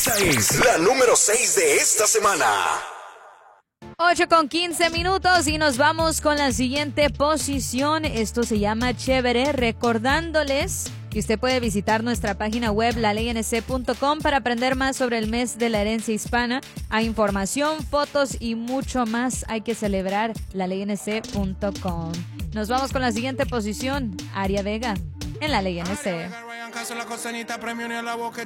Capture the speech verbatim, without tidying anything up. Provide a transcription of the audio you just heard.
Esta es la número seis de esta semana. ocho con quince minutos y nos vamos con la siguiente posición. Esto se llama Chévere, recordándoles que usted puede visitar nuestra página web la ley n c punto com para aprender más sobre el mes de la herencia hispana. Hay información, fotos y mucho más. Hay que celebrar la ley n c punto com. Nos vamos con la siguiente posición. Aria Vega en la ley N C. La costeñita premio ni a la boca